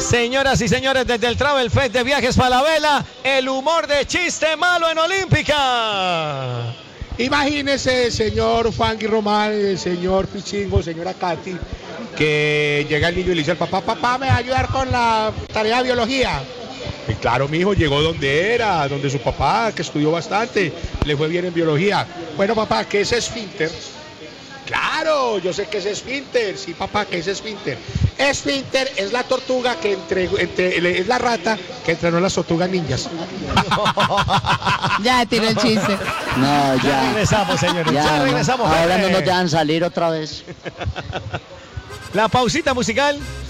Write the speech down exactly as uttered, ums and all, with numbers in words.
Señoras y señores, desde el Travel Fest de Viajes Falabella, el humor de chiste malo en Olímpica. Imagínese, señor Juan Román, el señor Pichingo, señora Katy, que llega el niño y le dice al papá, papá, ¿me va a ayudar con la tarea de biología? Y claro, mi hijo llegó donde era, donde su papá, que estudió bastante, le fue bien en biología. Bueno, papá, ¿qué es esfínter? Claro, yo sé que es esfínter. Sí, papá, ¿qué es esfínter? Esfínter es la tortuga que entre, entre es la rata que entrenó las tortugas ninjas. Ya tiró el chiste. No, ya. Ya regresamos, señores. Ya, Ya, no. regresamos. Ahora no gente. nos dejan salir otra vez. La pausita musical.